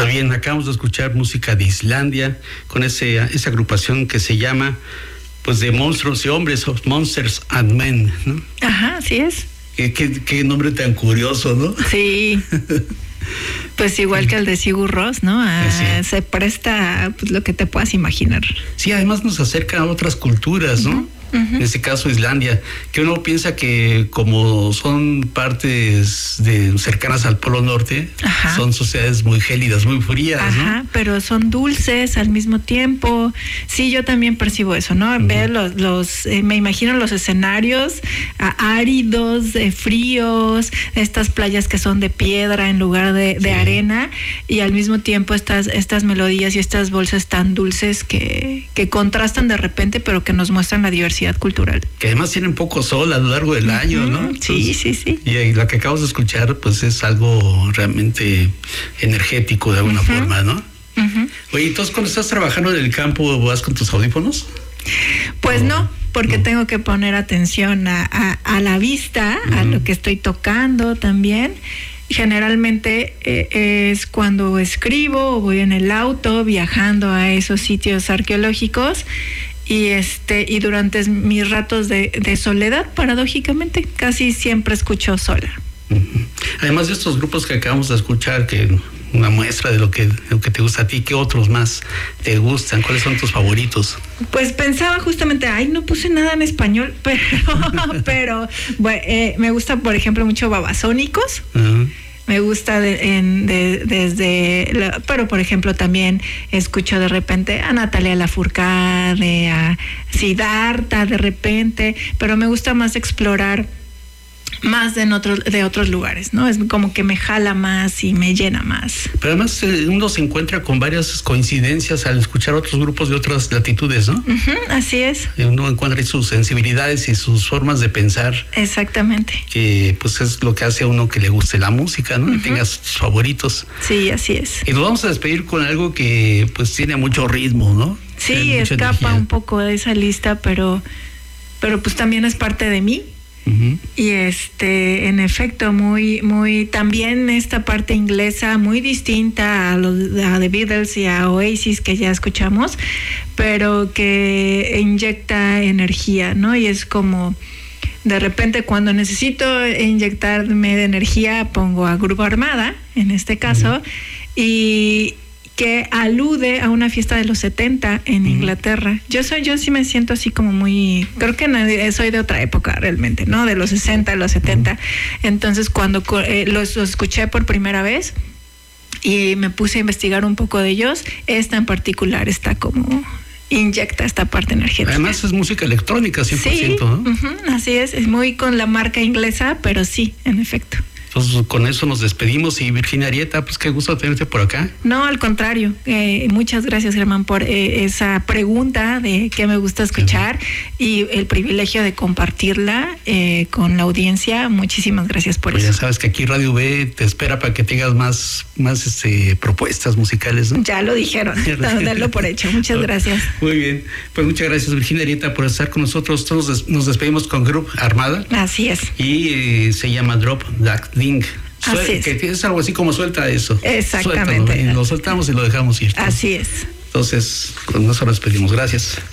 Pues bien, acabamos de escuchar música de Islandia con esa agrupación que se llama pues de monstruos y hombres, Monsters and Men, ¿no? Ajá, así es. Qué nombre tan curioso, ¿no? Sí. Pues igual que el de Sigur Rós, ¿no? Sí. Se presta pues, lo que te puedas imaginar. Sí, además nos acerca a otras culturas, ¿no? En este caso Islandia, que uno piensa que como son partes cercanas al Polo Norte, ajá, son sociedades muy gélidas, muy frías, ajá, ¿no? Pero son dulces al mismo tiempo. Sí, yo también percibo eso, ¿no? Ver me imagino los escenarios áridos, fríos, estas playas que son de piedra en lugar de arena, y al mismo tiempo estas melodías y estas bolsas tan dulces que contrastan de repente, pero que nos muestran la diversidad cultural. Que además tienen poco sol a lo largo del año, ¿no? Entonces, sí. Y la que acabas de escuchar, pues es algo realmente energético de alguna forma, ¿no? Oye, entonces cuando estás trabajando en el campo, ¿vas con tus audífonos? Pues no, porque tengo que poner atención a la vista, a lo que estoy tocando también. Generalmente es cuando escribo o voy en el auto viajando a esos sitios arqueológicos. Y durante mis ratos de soledad, paradójicamente, casi siempre escucho sola. Además de estos grupos que acabamos de escuchar, que una muestra de lo que te gusta a ti, ¿qué otros más te gustan? ¿Cuáles son tus favoritos? Pues pensaba justamente, no puse nada en español, pero bueno, me gusta, por ejemplo, mucho Babasónicos. Me gusta pero por ejemplo también escucho de repente a Natalia Lafourcade, a Siddhartha de repente, pero me gusta más explorar más de otros lugares, ¿no? Es como que me jala más y me llena más. Pero además uno se encuentra con varias coincidencias al escuchar otros grupos de otras latitudes, ¿no? Así es. Uno encuentra sus sensibilidades y sus formas de pensar. Exactamente. Que pues es lo que hace a uno que le guste la música, ¿no? Y tenga sus favoritos. Sí, así es. Y nos vamos a despedir con algo que pues tiene mucho ritmo, ¿no? Sí, escapa energía. Un poco de esa lista, pero pues también es parte de mí. Y en efecto muy también esta parte inglesa muy distinta a The Beatles y a Oasis que ya escuchamos, pero que inyecta energía, ¿no? Y es como de repente cuando necesito inyectarme de energía pongo a Grupo Armada en este caso y que alude a una fiesta de los 70 en Inglaterra. Yo sí me siento así como muy, creo que soy de otra época realmente, ¿no? De los 60, los 70. Entonces cuando los escuché por primera vez y me puse a investigar un poco de ellos, esta en particular está como inyecta esta parte energética. Además es música electrónica 100%, sí, ¿no? Así es muy con la marca inglesa, pero sí, en efecto. Entonces con eso nos despedimos y Virginia Arieta, pues qué gusto tenerte por acá. No, al contrario, muchas gracias Germán por esa pregunta de qué me gusta escuchar y el privilegio de compartirla con la audiencia. Muchísimas gracias por eso. Ya sabes que aquí Radio V te espera para que tengas más propuestas musicales, ¿no? Ya lo dijeron, darlo por hecho. Muchas gracias. Muy bien, pues muchas gracias Virginia Arieta por estar con nosotros. Todos nos despedimos con Grupo Armada. Así es. Y se llama Drop That Link. Que es algo así como suelta eso. Exactamente. Suéltalo, y lo soltamos y lo dejamos ir. Así es. Entonces, con eso nos despedimos. Gracias.